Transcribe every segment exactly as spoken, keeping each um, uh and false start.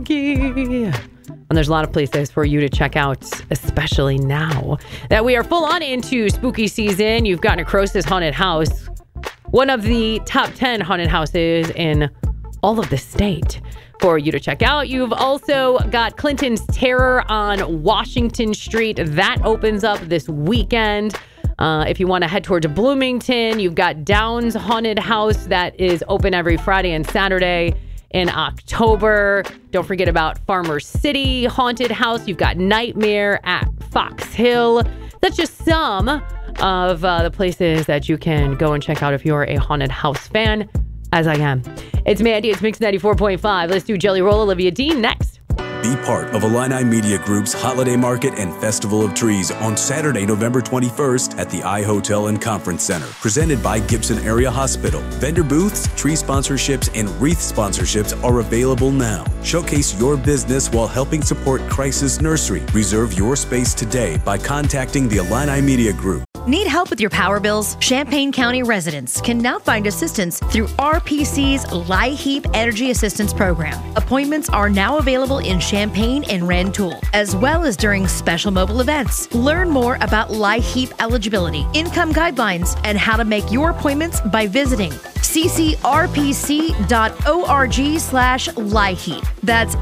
spooky. And there's a lot of places for you to check out, especially now that we are full on into spooky season. You've got Necrosis Haunted House, one of the top ten haunted houses in all of the state for you to check out. You've also got Clinton's Terror on Washington Street. That opens up this weekend. Uh, if you want to head towards Bloomington, you've got Downs Haunted House that is open every Friday and Saturday in October. Don't forget about Farmer City Haunted House. You've got Nightmare at Fox Hill. That's just some of uh, the places that you can go and check out if you're a haunted house fan, as I am. It's Mandy. It's Mix ninety-four point five. Let's do Jelly Roll. Olivia Dean next. Be part of Illini Media Group's Holiday Market and Festival of Trees on Saturday, November twenty-first at the iHotel and Conference Center, presented by Gibson Area Hospital. Vendor booths, tree sponsorships, and wreath sponsorships are available now. Showcase your business while helping support Crisis Nursery. Reserve your space today by contacting the Illini Media Group. Need help with your power bills? Champaign County residents can now find assistance through R P C's LIHEAP Energy Assistance Program. Appointments are now available in Champaign and Rantoul, as well as during special mobile events. Learn more about LIHEAP eligibility, income guidelines, and how to make your appointments by visiting ccrpc.org slash LIHEAP. That's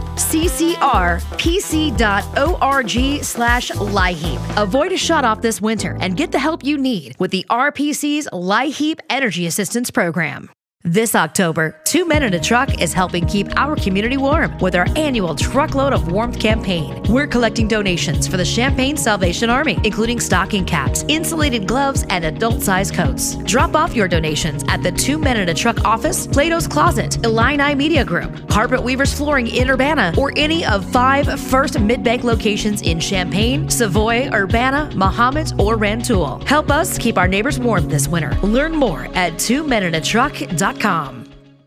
ccrpc.org slash LIHEAP. Avoid a shut off this winter and get the help you need with the R P C's LIHEAP Energy Assistance Program. This October, Two Men in a Truck is helping keep our community warm with our annual Truckload of Warmth campaign. We're collecting donations for the Champaign Salvation Army, including stocking caps, insulated gloves, and adult-sized coats. Drop off your donations at the Two Men in a Truck office, Plato's Closet, Illini Media Group, Carpet Weavers Flooring in Urbana, or any of five First Mid-Bank locations in Champaign, Savoy, Urbana, Mahomet, or Rantoul. Help us keep our neighbors warm this winter. Learn more at two men in a truck dot com.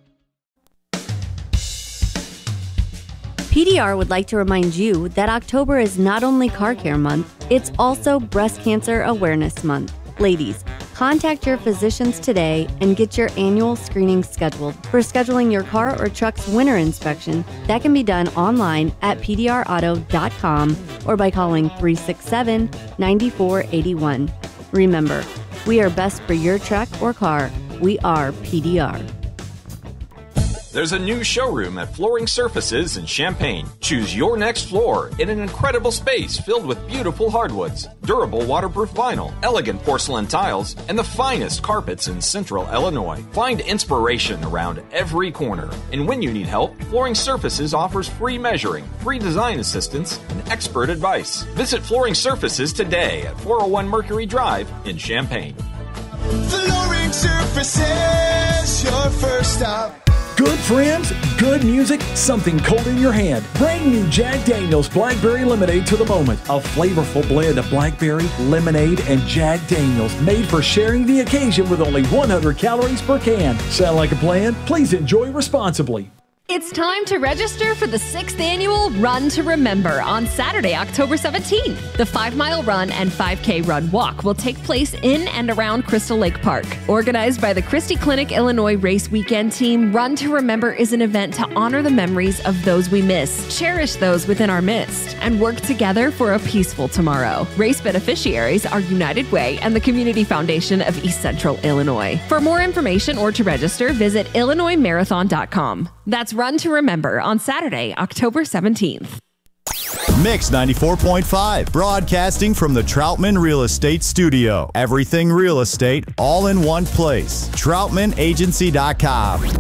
P D R would like to remind you that October is not only Car Care Month, it's also Breast Cancer Awareness Month. Ladies, contact your physicians today and get your annual screening scheduled. For scheduling your car or truck's winter inspection, that can be done online at p d r auto dot com or by calling three six seven, nine four eight one. Remember, we are best for your truck or car. We are P D R. There's a new showroom at Flooring Surfaces in Champaign. Choose your next floor in an incredible space filled with beautiful hardwoods, durable waterproof vinyl, elegant porcelain tiles, and the finest carpets in central Illinois. Find inspiration around every corner. And when you need help, Flooring Surfaces offers free measuring, free design assistance, and expert advice. Visit Flooring Surfaces today at four oh one Mercury Drive in Champaign. Flooring Surfaces, your first stop. Good friends, good music, something cold in your hand. Brand new Jack Daniel's Blackberry Lemonade to the moment. A flavorful blend of blackberry, lemonade, and Jack Daniel's, made for sharing the occasion with only one hundred calories per can. Sound like a plan? Please enjoy responsibly. It's time to register for the sixth annual Run to Remember on Saturday, October seventeenth. The five-mile run and five K run walk will take place in and around Crystal Lake Park. Organized by the Christie Clinic Illinois Race Weekend Team, Run to Remember is an event to honor the memories of those we miss, cherish those within our midst, and work together for a peaceful tomorrow. Race beneficiaries are United Way and the Community Foundation of East Central Illinois. For more information or to register, visit illinois marathon dot com. That's Run to Remember on Saturday, October seventeenth. Mix ninety-four point five, broadcasting from the Troutman Real Estate Studio. Everything real estate, all in one place. troutman agency dot com.